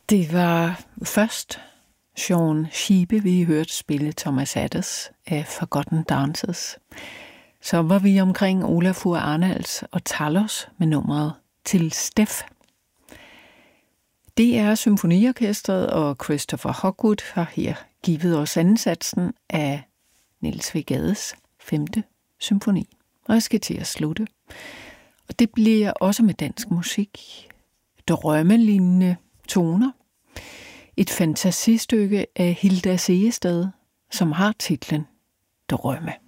Det var først Shaun Schiebe, vi hørte spille Thomas Adders af Forgotten Dances. Så var vi omkring Olafur Arnalds og Talos med nummeret Til Steff. DR Symfoniorkestret og Christopher Hogwood har her givet os ansatsen af Niels W. Gades 5. symfoni. Og jeg skal til at slutte. Og det bliver også med dansk musik. Drømmelignende toner. Et fantasistykke af Hilda Sehested, som har titlen Drømme.